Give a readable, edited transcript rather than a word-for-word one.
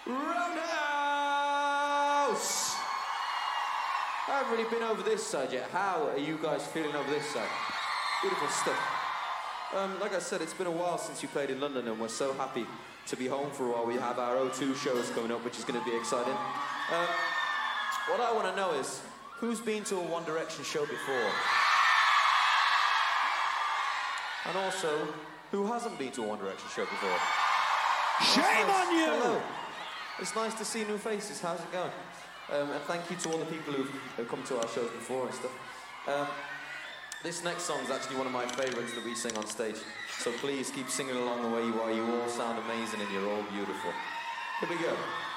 Roundhouse! I haven't really been over this side yet. How are you guys feeling over this side? Beautiful stuff. Like I said, it's been a while since you played in London, and we're so happy to be home for a while. We have our O2 shows coming up, which is going to be exciting. What I want to know is, who's been to a One Direction show before? And also, who hasn't been to a One Direction show before? Shame on you! Hello. It's nice to see new faces. How's it going? And thank you to all the people who've come to our shows before and stuff. This next song is actually one of my favourites that we sing on stage. So please keep singing along the way you are. You all sound amazing and you're all beautiful. Here we go.